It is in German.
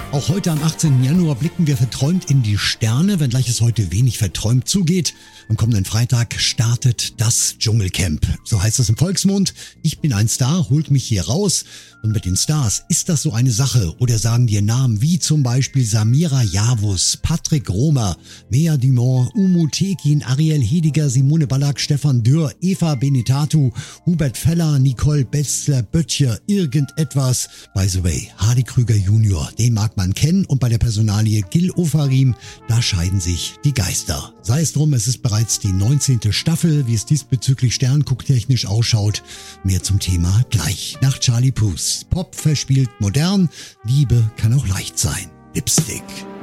Auch heute am 18. Januar blicken wir verträumt in die Sterne, wenngleich es heute wenig verträumt zugeht. Am kommenden Freitag startet das Dschungelcamp. So heißt es im Volksmund. Ich bin ein Star, holt mich hier raus. Und mit den Stars, ist das so eine Sache? Oder sagen dir Namen wie zum Beispiel Samira Yavuz, Patrick Romer, Mea Dumont, Umu Tekin, Ariel Hediger, Simone Ballack, Stefan Dürr, Eva Benetatu, Hubert Feller, Nicole Betzler-Böttcher, irgendetwas. By the way, Hardy Krüger Junior, den mag man kennen, und bei der Personalie Gil Ofarim, da scheiden sich die Geister. Sei es drum, es ist bereits die 19. Staffel, wie es diesbezüglich sterngucktechnisch ausschaut. Mehr zum Thema gleich nach Charlie Puth. Pop verspielt modern, Liebe kann auch leicht sein. Lipstick.